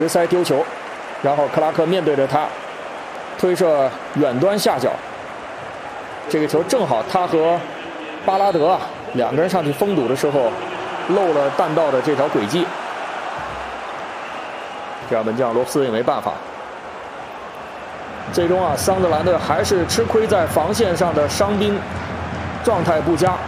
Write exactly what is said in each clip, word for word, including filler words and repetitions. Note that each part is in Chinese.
直塞丢球，然后克拉克面对着他推射远端下角，这个球正好他和巴拉德啊两个人上去封堵的时候漏了弹道的这条轨迹，这样门将罗夫斯也没办法。最终啊，桑德兰队还是吃亏在防线上的伤兵状态不佳。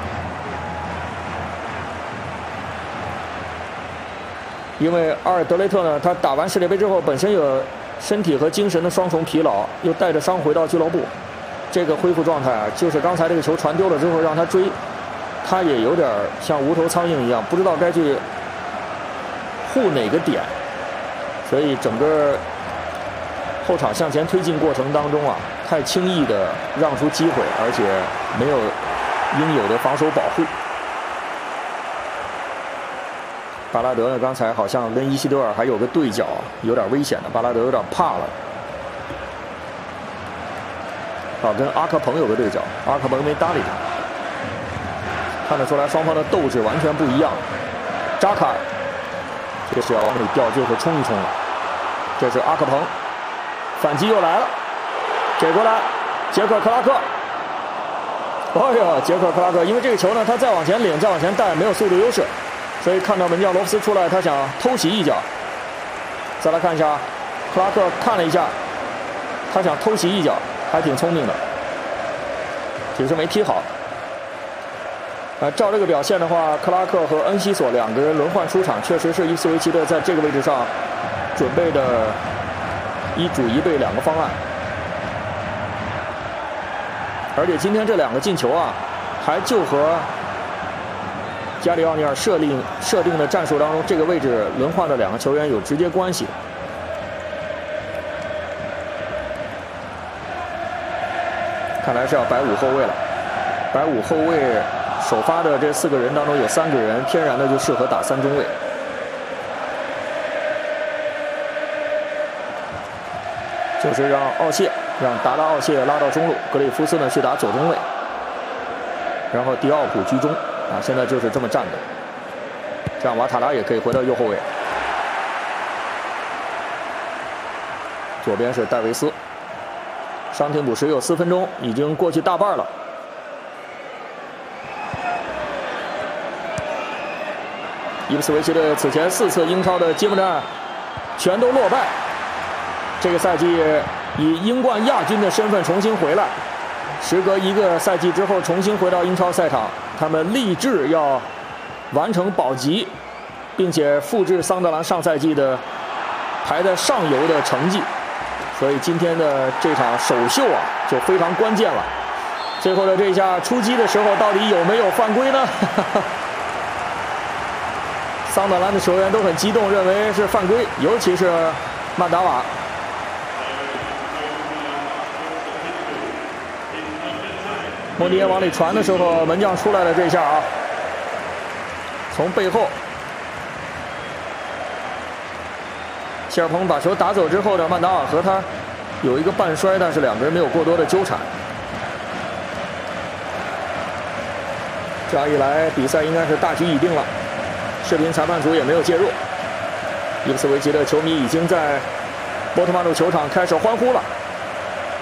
因为阿尔德雷特呢，他打完世界杯之后，本身有身体和精神的双重疲劳，又带着伤回到俱乐部，这个恢复状态啊，就是刚才这个球传丢了之后让他追，他也有点像无头苍蝇一样，不知道该去护哪个点，所以整个后场向前推进过程当中啊，太轻易的让出机会，而且没有应有的防守保护。 巴拉德呢？刚才好像跟伊西多尔还有个对角，有点危险的。巴拉德有点怕了。啊，跟阿克彭有个对角，阿克彭没搭理他。看得出来，双方的斗志完全不一样。扎卡，这是要往里掉，就是冲一冲了。这是阿克彭，反击又来了，给过来，杰克克拉克。哎呀，杰克克拉克，因为这个球呢，他再往前领，再往前带，没有速度优势。 所以看到门将罗夫斯出来，他想偷袭一脚。再来看一下，克拉克看了一下，他想偷袭一脚，还挺聪明的，只是没踢好。呃，照这个表现的话，克拉克和恩西索两个人轮换出场，确实是伊斯维奇队在这个位置上准备的一主一备两个方案。而且今天这两个进球啊，还就和 加里奥尼尔设定设定的战术当中，这个位置轮换的两个球员有直接关系。看来是要摆五后卫了。摆五后卫，首发的这四个人当中有三个人天然的就适合打三中卫。就是让奥谢，让达拉奥谢拉到中路，格里夫斯呢去打左中卫，然后迪奥普居中。 啊，现在就是这么站的，这样瓦塔拉也可以回到右后卫。左边是戴维斯，伤停补时有四分钟，已经过去大半了。伊普斯维奇队此前四次英超的揭幕战全都落败，这个赛季以英冠亚军的身份重新回来。 时隔一个赛季之后，重新回到英超赛场，他们立志要完成保级，并且复制桑德兰上赛季的排在上游的成绩。所以今天的这场首秀啊，就非常关键了。最后的这一下出击的时候，到底有没有犯规呢？桑德兰的球员都很激动，认为是犯规，尤其是曼达瓦。 莫尼耶往里传的时候，门将出来了这一下啊，从背后，谢尔彭把球打走之后呢，曼达瓦和他有一个半摔，但是两个人没有过多的纠缠。这样一来，比赛应该是大局已定了。视频裁判组也没有介入，伊普斯维奇的球迷已经在波特曼路球场开始欢呼了。